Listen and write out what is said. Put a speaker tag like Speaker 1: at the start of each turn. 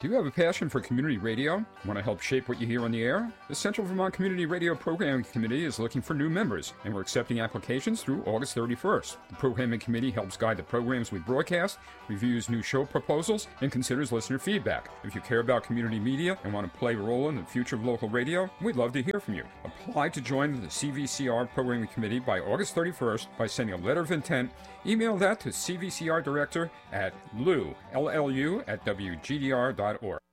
Speaker 1: Do you have a passion for community radio? Want to help shape what you hear on the air? The Central Vermont Community Radio Programming Committee is looking for new members, and we're accepting applications through August 31st. The Programming Committee helps guide the programs we broadcast, reviews new show proposals, and considers listener feedback. If you care about community media and want to play a role in the future of local radio, we'd love to hear from you. Apply to join the CVCR Programming Committee by August 31st by sending a letter of intent. Email that to CVCR Director at LU at WGDR.org.